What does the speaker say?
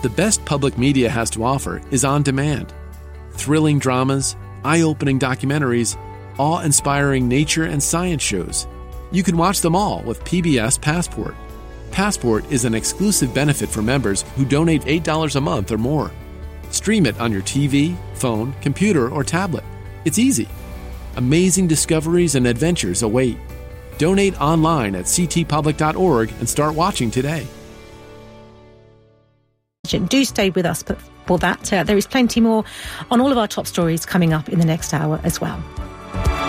The best public media has to offer is on demand. Thrilling dramas, eye-opening documentaries, awe-inspiring nature and science shows. You can watch them all with PBS Passport. Passport is an exclusive benefit for members who donate $8 a month or more. Stream it on your TV, phone, computer, or tablet. It's easy. Amazing discoveries and adventures await. Donate online at ctpublic.org and start watching today. Do stay with us for that. There is plenty more on all of our top stories coming up in the next hour as well.